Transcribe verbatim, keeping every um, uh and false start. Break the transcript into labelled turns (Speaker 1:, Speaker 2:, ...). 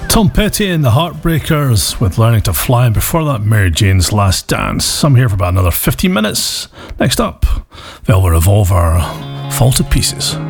Speaker 1: Tom Petty and the Heartbreakers with Learning to Fly, and before that, Mary Jane's Last Dance. I'm here for about another fifteen minutes. Next up, Velvet Revolver, Fall to Pieces.